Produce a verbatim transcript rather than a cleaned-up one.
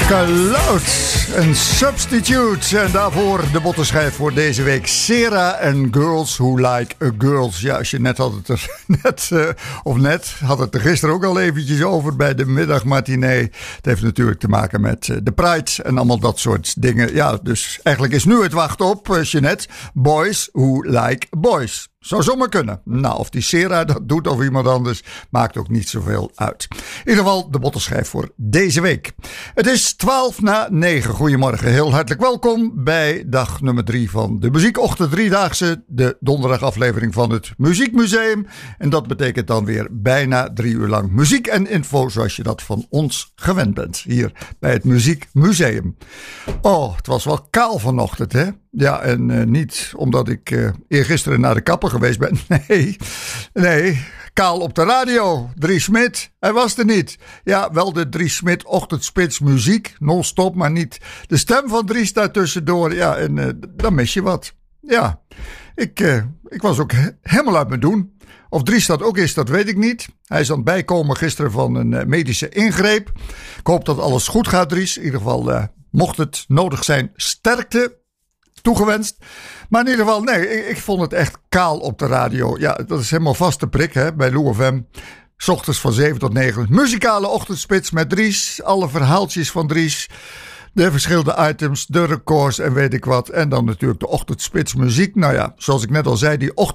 Cloud, een substitute. En daarvoor de bottenschijf voor deze week. Sera en Girls Who Like a Girls. Ja, als je net had het er net, uh, of net, had het er gisteren ook al eventjes over bij de middagmatinee. Het heeft natuurlijk te maken met uh, de Pride en allemaal dat soort dingen. Ja, dus eigenlijk is nu het wachten op, uh, Jeanette. Boys Who Like Boys. Zou zomaar kunnen. Nou, of die Sera dat doet of iemand anders, maakt ook niet zoveel uit. In ieder geval de bottenschijf voor deze week. Het is twaalf na negen. Goedemorgen, heel hartelijk welkom bij dag nummer drie van de Muziekochtend Driedaagse. De donderdagaflevering van het Muziekmuseum. En dat betekent dan weer bijna drie uur lang muziek en info zoals je dat van ons gewend bent. Hier bij het Muziekmuseum. Oh, het was wel kaal vanochtend, hè? Ja, en uh, niet omdat ik uh, eergisteren naar de kapper geweest ben. Nee, nee, kaal op de radio. Dries Smit, hij was er niet. Ja, wel de Dries Smit ochtendspits muziek, non-stop, maar niet de stem van Dries daartussendoor. Ja, en uh, dan mis je wat. Ja, ik, uh, ik was ook he- helemaal uit mijn doen. Of Dries dat ook is, dat weet ik niet. Hij is aan het bijkomen gisteren van een uh, medische ingreep. Ik hoop dat alles goed gaat, Dries. In ieder geval, uh, mocht het nodig zijn, sterkte toegewenst. Maar in ieder geval, nee, ik, ik vond het echt kaal op de radio. Ja, dat is helemaal vaste prik, hè, bij Lou F M. 's Ochtends van zeven tot negen. Muzikale ochtendspits met Dries. Alle verhaaltjes van Dries. De verschillende items, de records en weet ik wat. En dan natuurlijk de ochtendspits muziek. Nou ja, zoals ik net al zei, die ochtend